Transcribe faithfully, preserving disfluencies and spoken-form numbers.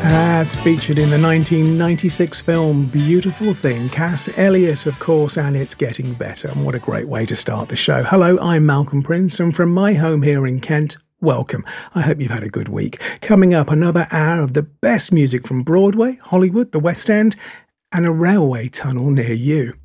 As featured in the nineteen ninety-six film Beautiful Thing, Cass Elliot, of course, and It's Getting Better. And what a great way to start the show. Hello, I'm Malcolm Prince, and from my home here in Kent, welcome. I hope you've had a good week. Coming up, another hour of the best music from Broadway, Hollywood, the West End, and a railway tunnel near you.